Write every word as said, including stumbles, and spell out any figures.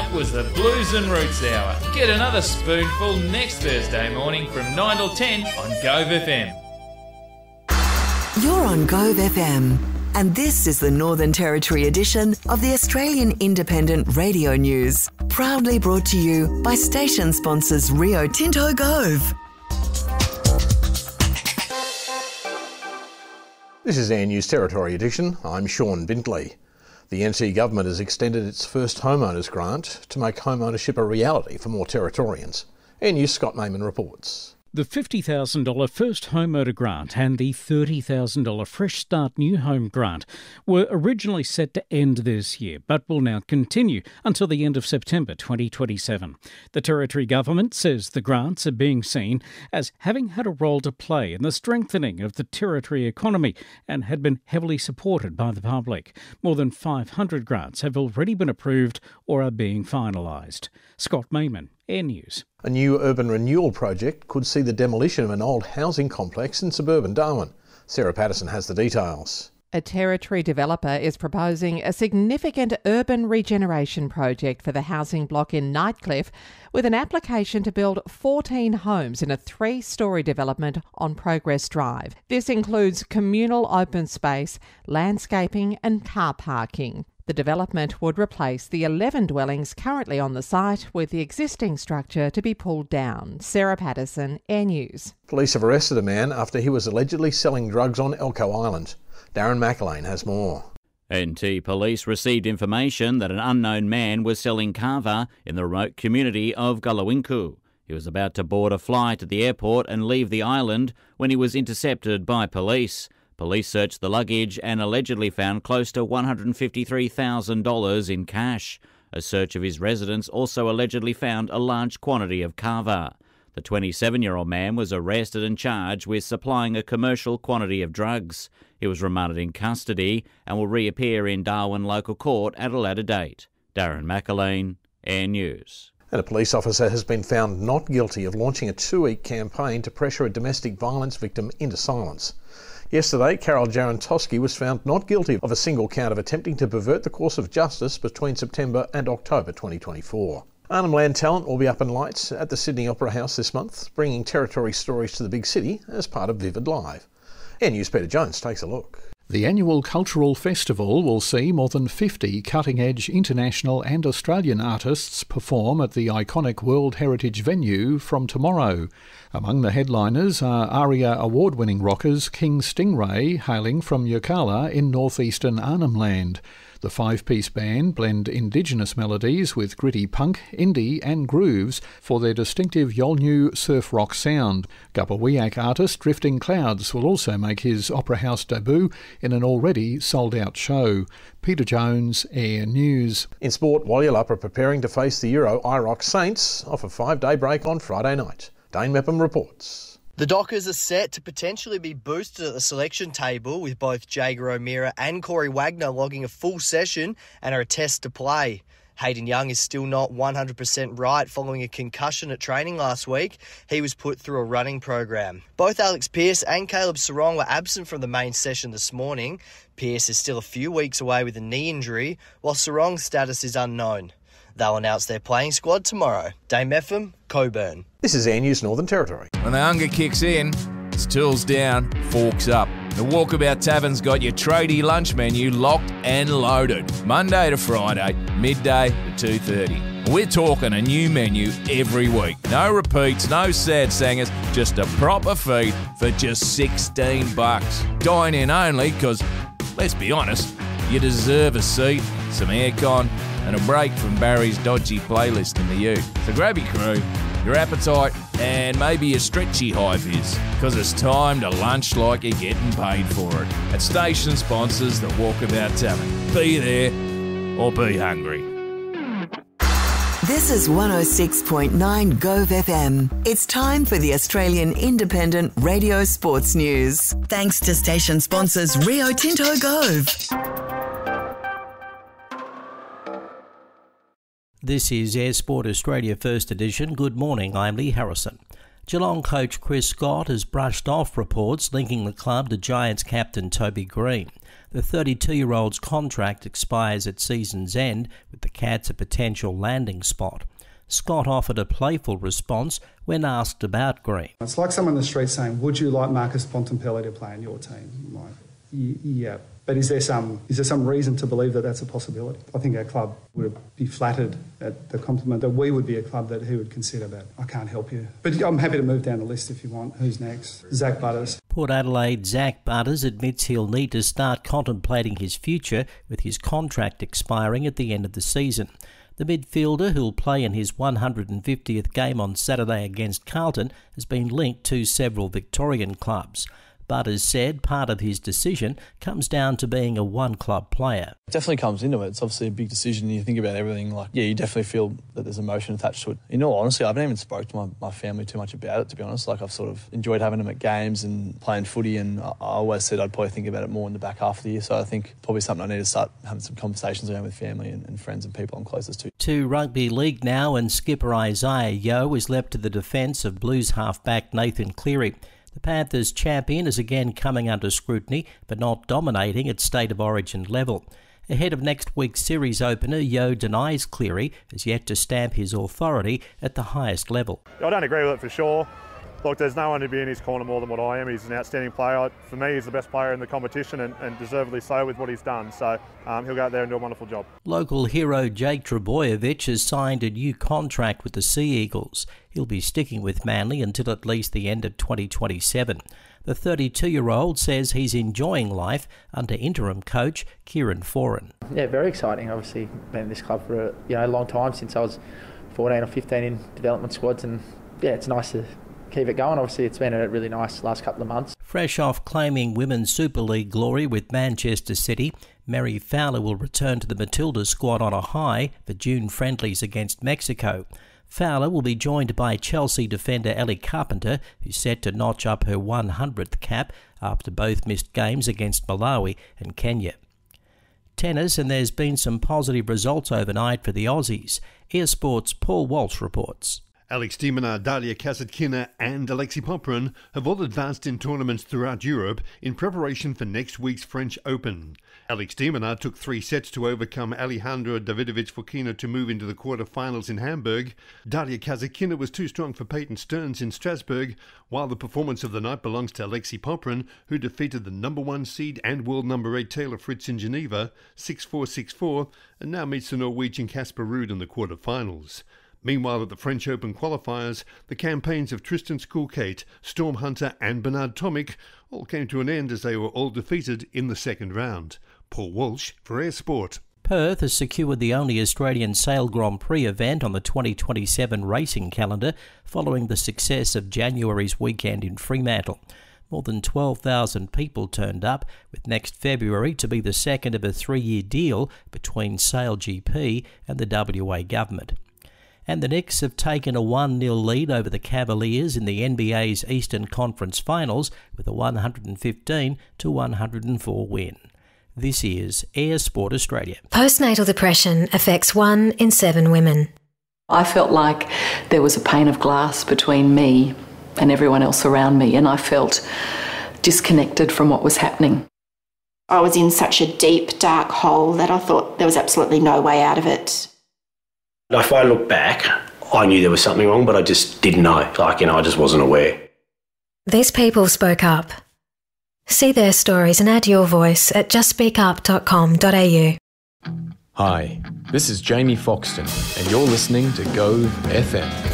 That was the Blues and Roots Hour. Get another spoonful next Thursday morning from nine till ten on Gove F M. You're on Gove F M, and this is the Northern Territory edition of the Australian Independent Radio News, proudly brought to you by station sponsors Rio Tinto Gove. This is Air News Territory edition. I'm Sean Bintley. The N T government has extended its first homeowners grant to make home ownership a reality for more Territorians. Air News' Scott Mayman reports. The fifty thousand dollars First Homeowner Grant and the thirty thousand dollars Fresh Start New Home Grant were originally set to end this year, but will now continue until the end of September twenty twenty-seven. The Territory Government says the grants are being seen as having had a role to play in the strengthening of the Territory economy and had been heavily supported by the public. More than five hundred grants have already been approved or are being finalised. Scott Mayman, Air News. A new urban renewal project could see the demolition of an old housing complex in suburban Darwin. Sarah Patterson has the details. A Territory developer is proposing a significant urban regeneration project for the housing block in Nightcliff, with an application to build fourteen homes in a three-storey development on Progress Drive. This includes communal open space, landscaping and car parking. The development would replace the eleven dwellings currently on the site, with the existing structure to be pulled down. Sarah Patterson, Air News. Police have arrested a man after he was allegedly selling drugs on Elcho Island. Darren McElwain has more. N T Police received information that an unknown man was selling kava in the remote community of Gulawinku. He was about to board a flight at the airport and leave the island when he was intercepted by police. Police searched the luggage and allegedly found close to one hundred fifty-three thousand dollars in cash. A search of his residence also allegedly found a large quantity of kava. The twenty-seven-year-old man was arrested and charged with supplying a commercial quantity of drugs. He was remanded in custody and will reappear in Darwin Local Court at a later date. Darren McElwain, Air News. And a police officer has been found not guilty of launching a two-week campaign to pressure a domestic violence victim into silence. Yesterday, Carol Jarentowski was found not guilty of a single count of attempting to pervert the course of justice between September and October twenty twenty-four. Arnhem Land Talent will be up in lights at the Sydney Opera House this month, bringing Territory stories to the big city as part of Vivid Live. Air News' Peter Jones takes a look. The annual cultural festival will see more than fifty cutting-edge international and Australian artists perform at the iconic World Heritage venue from tomorrow. Among the headliners are ARIA award-winning rockers King Stingray, hailing from Yirrkala in northeastern Arnhem Land. The five-piece band blend Indigenous melodies with gritty punk, indie and grooves for their distinctive Yolngu surf rock sound. Gubbawiak artist Drifting Clouds will also make his Opera House debut in an already sold-out show. Peter Jones, Air News. In sport, Walialup are preparing to face the Euro I ROC Saints off a five-day break on Friday night. Dane Mepham reports. The Dockers are set to potentially be boosted at the selection table, with both Jager O'Meara and Corey Wagner logging a full session and are a test to play. Hayden Young is still not one hundred percent right following a concussion at training last week. He was put through a running program. Both Alex Pearce and Caleb Sarong were absent from the main session this morning. Pearce is still a few weeks away with a knee injury, while Sarong's status is unknown. They'll announce their playing squad tomorrow. Dane Mepham, Coburn. This is Air News Northern Territory. When the hunger kicks in, it's tools down, forks up. The Walkabout Tavern's got your tradie lunch menu locked and loaded. Monday to Friday, midday to two thirty. We're talking a new menu every week. No repeats, no sad singers, just a proper feed for just sixteen bucks. Dine in only because, let's be honest, you deserve a seat, some aircon, and a break from Barry's dodgy playlist in the ute. So grab your crew, your appetite, and maybe a stretchy high vis, because it's time to lunch like you're getting paid for it. At station sponsors the Walkabout Tavern. Be there or be hungry. This is one oh six point nine Gove F M. It's time for the Australian Independent Radio Sports News. Thanks to station sponsors Rio Tinto Gove. This is Air Sport Australia First Edition. Good morning, I'm Lee Harrison. Geelong coach Chris Scott has brushed off reports linking the club to Giants captain Toby Green. The thirty-two-year-old's contract expires at season's end, with the Cats a potential landing spot. Scott offered a playful response when asked about Green. It's like someone in the street saying, would you like Marcus Bontempelli to play in your team? I'm like, yeah. But is there some is there some reason to believe that that's a possibility? I think our club would be flattered at the compliment that we would be a club that he would consider that. I can't help you. But I'm happy to move down the list if you want. Who's next? Zach Butters. Port Adelaide Zach Butters admits he'll need to start contemplating his future with his contract expiring at the end of the season. The midfielder, who'll play in his one hundred fiftieth game on Saturday against Carlton, has been linked to several Victorian clubs. Butters said part of his decision comes down to being a one-club player. It definitely comes into it. It's obviously a big decision. You think about everything. Like, yeah, you definitely feel that there's emotion attached to it. In all honesty, I haven't even spoke to my, my family too much about it, to be honest. Like, I've sort of enjoyed having them at games and playing footy, and I, I always said I'd probably think about it more in the back half of the year. So I think probably something I need to start having some conversations around with family and, and friends and people I'm closest to. To rugby league now, and skipper Isaiah Yeo is left to the defence of Blues halfback Nathan Cleary. The Panthers champion is again coming under scrutiny, but not dominating at state of origin level. Ahead of next week's series opener, Yeo denies Cleary has yet to stamp his authority at the highest level. I don't agree with it for sure. Look, there's no one to be in his corner more than what I am. He's an outstanding player. For me, he's the best player in the competition, and, and deservedly so with what he's done. So um, he'll go out there and do a wonderful job. Local hero Jake Trebojevic has signed a new contract with the Sea Eagles. He'll be sticking with Manly until at least the end of twenty twenty-seven. The thirty-two-year-old says he's enjoying life under interim coach Kieran Foran. Yeah, very exciting. Obviously, been in this club for a you know, long time, since I was fourteen or fifteen in development squads, and yeah, it's nice to keep it going. Obviously, it's been a really nice last couple of months. Fresh off claiming Women's Super League glory with Manchester City, Mary Fowler will return to the Matildas squad on a high for June friendlies against Mexico. Fowler will be joined by Chelsea defender Ellie Carpenter, who's set to notch up her one hundredth cap after both missed games against Malawi and Kenya. Tennis, and there's been some positive results overnight for the Aussies. Air Sports' Paul Walsh reports. Alex de Minaur, Dalia Kasatkina and Alexei Popyrin have all advanced in tournaments throughout Europe in preparation for next week's French Open. Alex de Minaur took three sets to overcome Alejandro Davidovich Fokina to move into the quarter-finals in Hamburg. Dalia Kasatkina was too strong for Peyton Stearns in Strasbourg, while the performance of the night belongs to Alexei Popyrin, who defeated the number one seed and world number eight Taylor Fritz in Geneva six four six four, and now meets the Norwegian Casper Ruud in the quarter-finals. Meanwhile, at the French Open qualifiers, the campaigns of Tristan Skulkate, Storm Hunter and Bernard Tomic all came to an end as they were all defeated in the second round. Paul Walsh for Air Sport. Perth has secured the only Australian Sail Grand Prix event on the twenty twenty-seven racing calendar following the success of January's weekend in Fremantle. More than twelve thousand people turned up, with next February to be the second of a three-year deal between Sail G P and the W A government. And the Knicks have taken a one nil lead over the Cavaliers in the N B A's Eastern Conference Finals with a one hundred fifteen to one hundred four win. This is Air Sport Australia. Postnatal depression affects one in seven women. I felt like there was a pane of glass between me and everyone else around me, and I felt disconnected from what was happening. I was in such a deep, dark hole that I thought there was absolutely no way out of it. If I look back, I knew there was something wrong, but I just didn't know. Like, you know, I just wasn't aware. These people spoke up. See their stories and add your voice at just speak up dot com dot a u. Hi, this is Jamie Foxton, and you're listening to Gove F M.